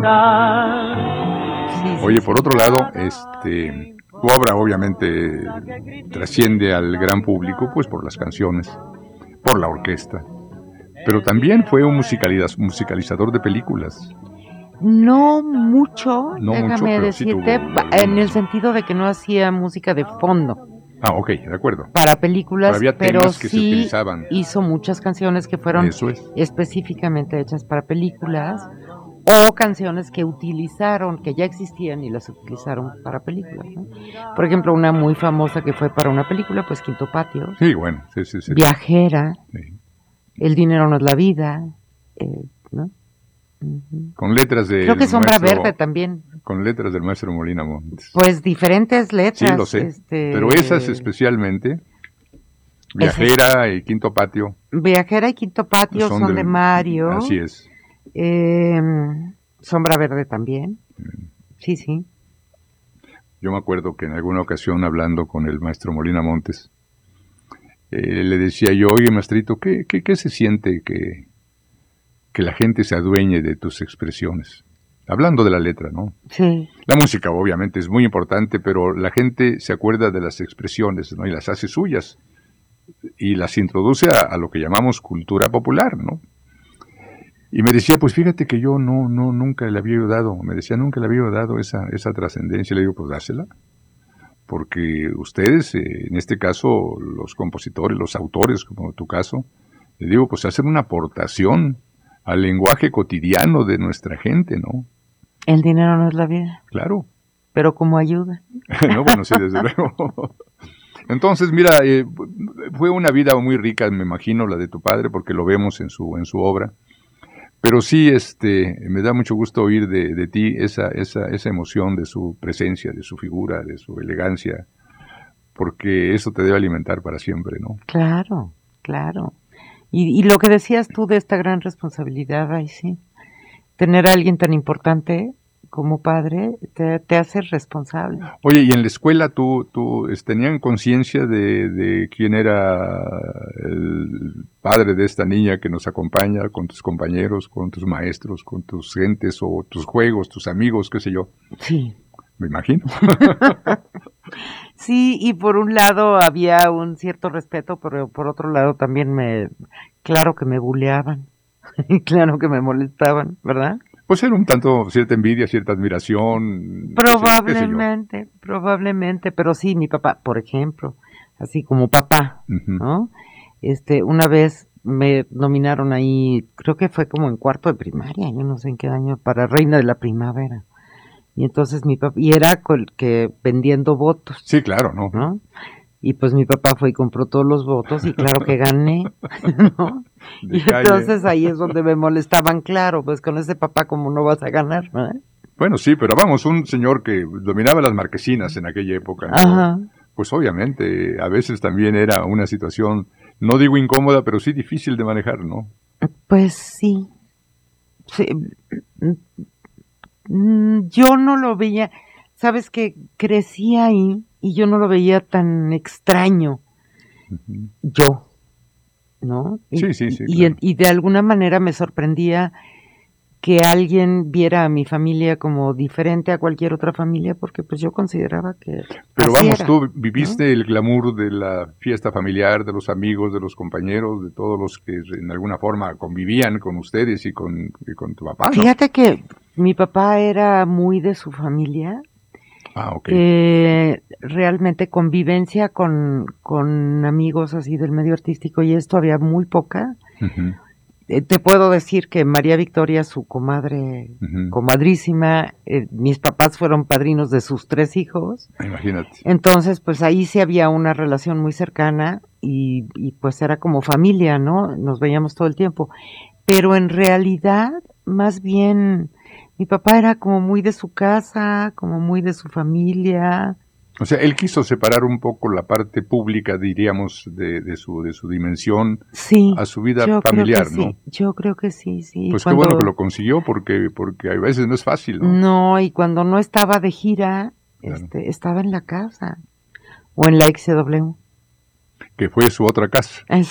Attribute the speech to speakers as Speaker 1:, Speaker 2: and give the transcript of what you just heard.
Speaker 1: Oye, por otro lado, tu obra obviamente trasciende al gran público, pues por las canciones, por la orquesta, pero también fue un musicalizador de películas.
Speaker 2: No mucho,
Speaker 1: No mucho,
Speaker 2: déjame
Speaker 1: pero sí
Speaker 2: decirte,
Speaker 1: tuvo
Speaker 2: en el
Speaker 1: algunas.
Speaker 2: sentido de que no hacía música de fondo
Speaker 1: Ah, ok, de acuerdo.
Speaker 2: para películas,
Speaker 1: Pero había
Speaker 2: pero
Speaker 1: temas que se
Speaker 2: sí
Speaker 1: utilizaban.
Speaker 2: hizo muchas canciones que fueron
Speaker 1: Eso es.
Speaker 2: específicamente hechas para películas o canciones que utilizaron, que ya existían y las utilizaron para películas, ¿no? Por ejemplo, una muy famosa que fue para una película, pues Quinto Patio,
Speaker 1: Sí, bueno, sí.
Speaker 2: Viajera,
Speaker 1: Sí.
Speaker 2: El dinero no es la vida, ¿no? Uh-huh.
Speaker 1: Con letras del
Speaker 2: Creo que Sombra
Speaker 1: maestro,
Speaker 2: Verde también.
Speaker 1: con letras del maestro Molina Montes.
Speaker 2: Pues diferentes letras.
Speaker 1: Sí, lo sé. Pero esas especialmente, Viajera y Quinto Patio.
Speaker 2: Viajera y Quinto Patio son de Mario.
Speaker 1: Así es.
Speaker 2: Sombra Verde también. Sí, sí.
Speaker 1: Yo me acuerdo que en alguna ocasión hablando con el maestro Molina Montes, le decía yo, oye, maestrito, ¿qué se siente que la gente se adueñe de tus expresiones? Hablando de la letra, ¿no?
Speaker 2: Sí.
Speaker 1: La música obviamente es muy importante, pero la gente se acuerda de las expresiones, ¿no? Y las hace suyas y las introduce a lo que llamamos cultura popular, ¿no? Y me decía, pues fíjate que yo nunca le había dado, nunca le había dado esa trascendencia. Le digo, pues dásela, porque ustedes, en este caso, los compositores, los autores, como tu caso, le digo, pues hacen una aportación al lenguaje cotidiano de nuestra gente, ¿no?
Speaker 2: El dinero no es la vida.
Speaker 1: Claro.
Speaker 2: Pero como ayuda.
Speaker 1: No, bueno, sí, desde luego. Entonces, mira, fue una vida muy rica, me imagino, la de tu padre, porque lo vemos en su obra. Pero sí, me da mucho gusto oír de ti esa emoción de su presencia, de su figura, de su elegancia, porque eso te debe alimentar para siempre, ¿no?
Speaker 2: Claro, claro. Y lo que decías tú de esta gran responsabilidad, ay sí, tener a alguien tan importante como padre te hace responsable.
Speaker 1: Oye, y en la escuela tú tenían conciencia de quién era el padre de esta niña que nos acompaña, con tus compañeros, con tus maestros, con tus gentes o tus juegos, tus amigos, qué sé yo.
Speaker 2: Sí.
Speaker 1: Me imagino.
Speaker 2: Sí, y por un lado había un cierto respeto, pero por otro lado también claro que me buleaban, claro que me molestaban, ¿verdad?
Speaker 1: Pues era un tanto cierta envidia, cierta admiración.
Speaker 2: Probablemente, pero sí, mi papá, por ejemplo, así como papá, ¿no? Una vez me nominaron ahí, creo que fue como en cuarto de primaria, yo no sé en qué año, para Reina de la Primavera. Y entonces mi papá, y era que vendiendo votos.
Speaker 1: Sí, claro, ¿no?
Speaker 2: Y pues mi papá fue y compró todos los votos y claro que gané, ¿no? Y entonces ahí es donde me molestaban, claro, pues con ese papá como no vas a ganar, ¿no?
Speaker 1: Bueno, sí, pero vamos, un señor que dominaba las marquesinas en aquella época, ¿no?
Speaker 2: Ajá.
Speaker 1: Pues obviamente a veces también era una situación, no digo incómoda, pero sí difícil de manejar, ¿no?
Speaker 2: Pues sí. Yo no lo veía, sabes que crecí ahí y yo no lo veía tan extraño. Uh-huh. Yo, ¿no?
Speaker 1: Sí.
Speaker 2: Claro. Y de alguna manera me sorprendía que alguien viera a mi familia como diferente a cualquier otra familia, porque pues yo consideraba que...
Speaker 1: Pero vamos, era, tú viviste, ¿no?, el glamour de la fiesta familiar, de los amigos, de los compañeros, de todos los que en alguna forma convivían con ustedes y con tu papá, ¿no?
Speaker 2: Fíjate que mi papá era muy de su familia.
Speaker 1: Ah, ok.
Speaker 2: Realmente convivencia con amigos así del medio artístico y esto había muy poca. Uh-huh. Te puedo decir que María Victoria, su comadre, uh-huh, comadrísima, mis papás fueron padrinos de sus 3 hijos.
Speaker 1: Imagínate.
Speaker 2: Entonces, pues ahí sí había una relación muy cercana y pues era como familia, ¿no? Nos veíamos todo el tiempo. Pero en realidad, más bien, mi papá era como muy de su casa, como muy de su familia.
Speaker 1: O sea, él quiso separar un poco la parte pública, diríamos, de su dimensión, sí, a su vida familiar,
Speaker 2: ¿no?
Speaker 1: Sí.
Speaker 2: Yo creo que sí.
Speaker 1: Pues qué bueno que lo consiguió, porque a veces no es fácil, ¿no?
Speaker 2: No, y cuando no estaba de gira, claro, estaba en la casa o en la XW.
Speaker 1: Que fue su otra casa.